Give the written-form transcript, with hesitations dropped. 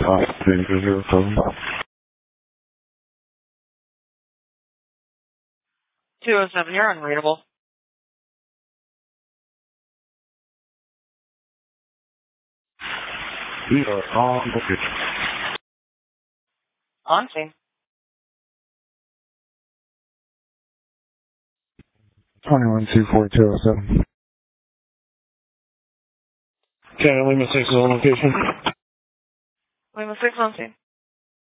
207. 207, you're unreadable. We are on location. On scene. 21-24207. Okay, Lima 6 is on location. Lima 6 on scene.